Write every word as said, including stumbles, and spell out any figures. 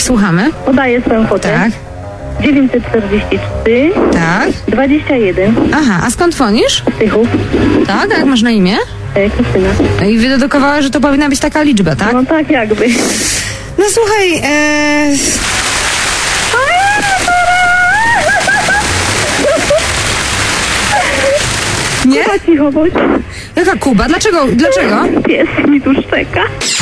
słuchamy. Podaję swoją fotę. Tak. dziewięćset czterdzieści trzy. Tak. dwadzieścia jeden. Aha, a skąd dzwonisz? Z Tychów. Tak, a jak masz na imię? E, Krystyna. I wydedukowałaś, że to powinna być taka liczba, tak? No tak jakby. No słuchaj, e... Nie? Kuba, cicho bądź. Jaka Kuba? Dlaczego? Dlaczego? Pies mi tu szczeka.